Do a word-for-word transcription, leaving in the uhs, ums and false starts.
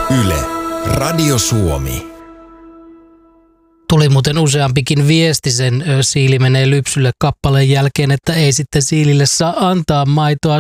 Yle, Radio Suomi. Tuli muuten useampikin viesti sen Siili menee lypsylle kappaleen jälkeen, että ei sitten siilille saa antaa maitoa